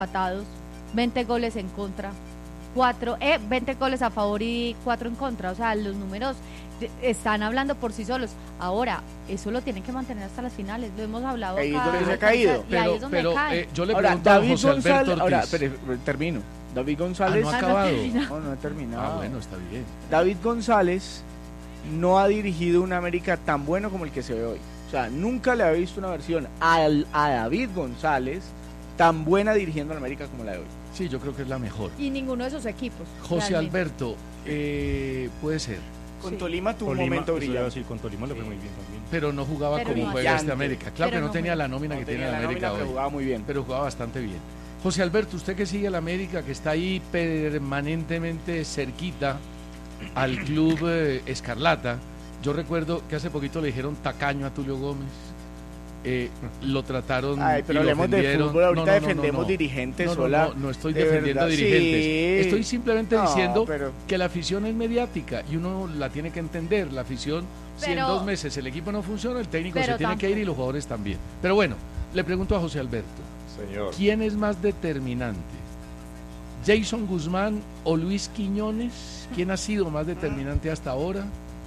empatados, 20 goles en contra, 20 goles a favor y 4 en contra. O sea, los números están hablando por sí solos. Ahora, eso lo tienen que mantener hasta las finales. Lo hemos hablado ahí acá. se ha caído. Y ahí es donde cae. Yo le Ahora, pregunto a David José Alberto González, Ortiz. ahora, termino. David González. ¿No ha acabado? No ha terminado. Bueno, está bien. David González no ha dirigido un América tan bueno como el que se ve hoy. O sea, nunca le había visto una versión a David González tan buena dirigiendo al América como la de hoy. Sí, yo creo que es la mejor. Y ninguno de esos equipos. José realmente. Alberto, puede ser, Con Sí. Tolima tuvo un Tolima, momento eso iba a brillante. decir, con Tolima le fue muy bien también. pero no jugaba Pero como juega brillante. este América. Claro Pero que no no tenía juega. la nómina que tiene tenía el la América nómina, pero hoy, jugaba muy bien. pero jugaba bastante bien. José Alberto, usted que sigue al América, que está ahí permanentemente cerquita al club Escarlata, yo recuerdo que hace poquito le dijeron tacaño a Tulio Gómez, lo trataron Ay, pero y lo hablemos de ofendieron. fútbol, ahorita No, defendemos dirigentes, sola. no estoy de defendiendo verdad, dirigentes, sí. estoy simplemente No, diciendo pero- que la afición es mediática y uno la tiene que entender, la afición, si en Pero- 2 meses el equipo no funciona, el técnico se pero tiene que ir y los jugadores también. Pero bueno, le pregunto a José Alberto, Señor. ¿quién es más determinante? ¿Jason Guzmán o Luis Quiñones? ¿Quién ha sido más determinante hasta ahora?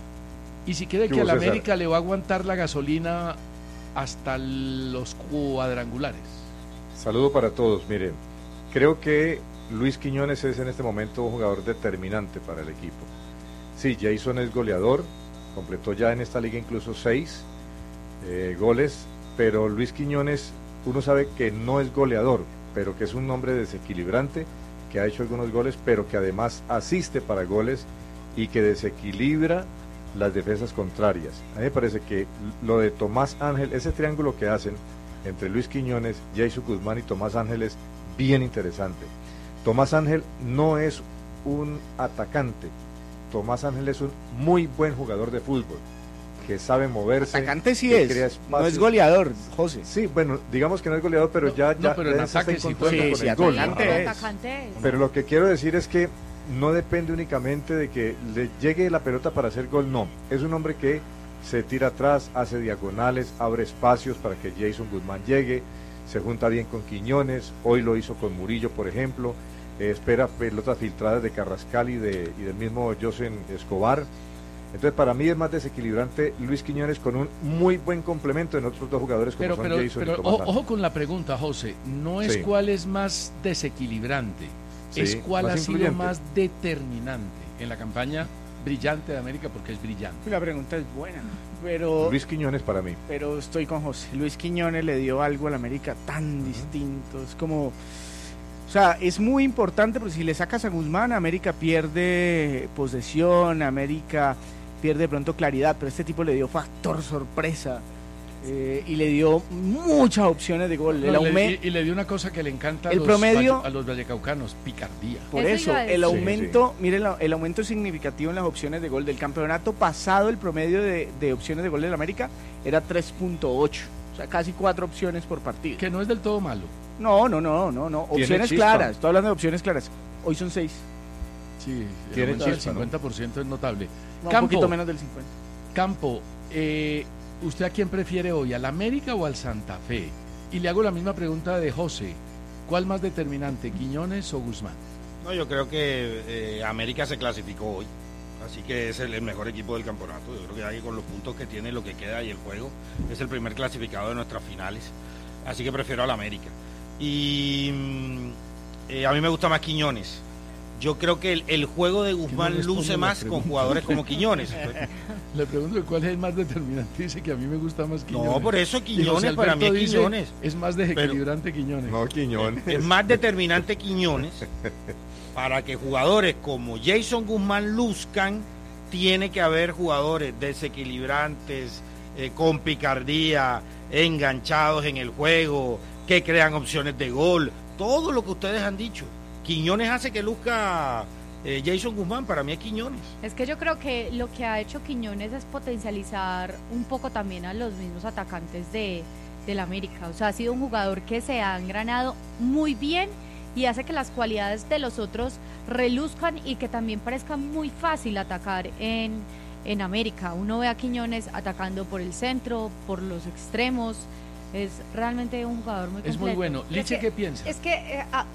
Y si cree ¿Qué que al hubo, César? América le va a aguantar la gasolina hasta los cuadrangulares. Saludo para todos. Miren, creo que Luis Quiñones es en este momento un jugador determinante para el equipo. Sí, Jason es goleador, completó ya en esta liga incluso 6 goles, pero Luis Quiñones, uno sabe que no es goleador, pero que es un hombre desequilibrante, que ha hecho algunos goles, pero que además asiste para goles y que desequilibra las defensas contrarias. A mí me parece que lo de Tomás Ángel, ese triángulo que hacen entre Luis Quiñones, Jason Guzmán y Tomás Ángel es bien interesante. Tomás Ángel no es un atacante, Tomás Ángel es un muy buen jugador de fútbol, que sabe moverse. Atacante sí que es, crea no espacios. es goleador, José. Sí, bueno, digamos que no es goleador, pero No, ya, no, pero en ya se está ataque sí encontrando puede. con Sí, el gol. atacante Pero es. atacante es. Pero lo que quiero decir es que no depende únicamente de que le llegue la pelota para hacer gol, no. Es un hombre que se tira atrás, hace diagonales, abre espacios para que Jason Guzmán llegue, se junta bien con Quiñones, hoy lo hizo con Murillo, por ejemplo, espera pelotas filtradas de Carrascal y del mismo José Escobar. Entonces para mí es más desequilibrante Luis Quiñones con un muy buen complemento en otros dos jugadores como son Jason y Tomás Ángel. Ojo con la pregunta, José, no es Sí. cuál es más desequilibrante, Sí, es cuál más ha sido influyente. más determinante en la campaña brillante de América, porque es brillante. La pregunta es buena, pero Luis Quiñones para mí. pero estoy con José. Luis Quiñones le dio algo al América tan distinto. Es como, o sea, es muy importante porque si le sacas a Guzmán, América pierde posesión, América pierde de pronto claridad, pero este tipo le dio factor sorpresa y le dio muchas opciones de gol. No, y le dio una cosa que le encanta El promedio- a los vallecaucanos, picardía. Por Eso eso, iba a decir. el aumento, miren, el aumento es significativo en las opciones de gol del campeonato pasado. El promedio de opciones de gol del América era 3.8, o sea, casi 4 opciones por partido. Que no es del todo malo. No, opciones chispa. claras, estoy hablando de opciones claras. Hoy son 6, Sí, el Tiene aumento del chispa, ¿no? 50% es notable. un Campo. poquito menos del 50. Campo, ¿usted a quién prefiere hoy, al América o al Santa Fe? Y le hago la misma pregunta de José. ¿Cuál más determinante, Quiñones o Guzmán? No, yo creo que América se clasificó hoy, así que es el mejor equipo del campeonato. Yo creo que ahí con los puntos que tiene, lo que queda y el juego, es el primer clasificado de nuestras finales, así que prefiero al América. Y a mí me gusta más Quiñones. Yo creo que el juego de Guzmán responde luce la más con pregunta. jugadores como Quiñones. Le pregunto cuál es el más determinante. Dice que a mí me gusta más Quiñones. No, por eso Y José Quiñones, para mí es Alberto dice, Quiñones. es más desequilibrante Quiñones. No, Quiñones. Es más determinante Quiñones para que jugadores como Jason Guzmán luzcan. Tiene que haber jugadores desequilibrantes, con picardía, enganchados en el juego, que crean opciones de gol, todo lo que ustedes han dicho. Quiñones hace que luzca Jason Guzmán, para mí es Quiñones. Es que yo creo que lo que ha hecho Quiñones es potencializar un poco también a los mismos atacantes del América. O sea, ha sido un jugador que se ha engranado muy bien y hace que las cualidades de los otros reluzcan y que también parezca muy fácil atacar en América. Uno ve a Quiñones atacando por el centro, por los extremos, Es realmente un jugador muy completo. Es muy bueno. Liche, ¿qué piensa? Es que